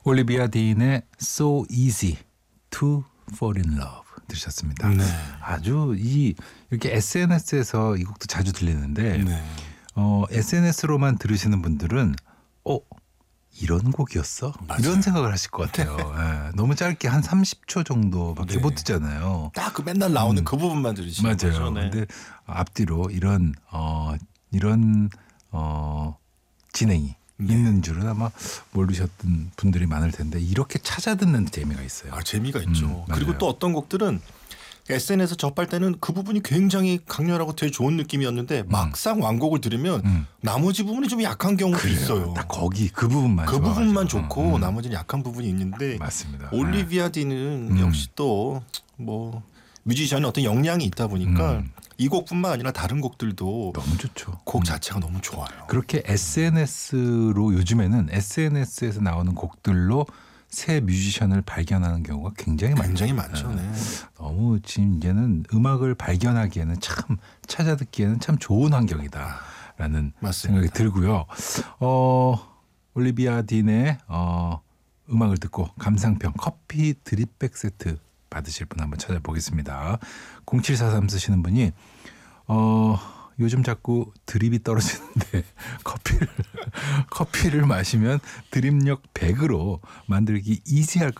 올리비아 딘의 So Easy to Fall in Love 들으셨습니다. 네. 아주 이렇게 SNS에서 이 곡도 자주 들리는데 네. SNS로만 들으시는 분들은 이런 곡이었어? 맞아요. 이런 생각을 하실 것 같아요. 예, 너무 짧게 한 30초 정도밖에 네. 못 듣잖아요. 딱 그 맨날 나오는 그 부분만 들으시는 맞아요. 거죠. 네. 근데 앞뒤로 이런 진행이 네. 있는 줄은 아마 모르셨던 분들이 많을 텐데 이렇게 찾아 듣는 재미가 있어요. 재미가 있죠. 그리고 맞아요. 또 어떤 곡들은 SNS에서 접할 때는 그 부분이 굉장히 강렬하고 되게 좋은 느낌이었는데 막상 완곡을 들으면 나머지 부분이 좀 약한 경우도 그래요. 있어요. 딱 거기 그 부분만 그 부분만 좋아가지고. 좋고 나머지는 약한 부분이 있는데 맞습니다. 올리비아 딘은 역시 또 뭐 뮤지션의 어떤 역량이 있다 보니까 이 곡뿐만 아니라 다른 곡들도 너무 좋죠. 곡 자체가 너무 좋아요. 그렇게 SNS로 요즘에는 SNS에서 나오는 곡들로 새 뮤지션을 발견하는 경우가 굉장히 많죠. 네. 너무 지금 이제는 음악을 발견하기에는 참 찾아 듣기에는 참 좋은 환경이다라는 맞습니다. 생각이 들고요. 올리비아 딘의 음악을 듣고 감상평 커피 드립백 세트 받으실 분 한번 찾아보겠습니다. 0743 쓰시는 분이 요즘 자꾸 드립이 떨어지는데 커피를 마시면 드립력 100으로 만들기 이지할 것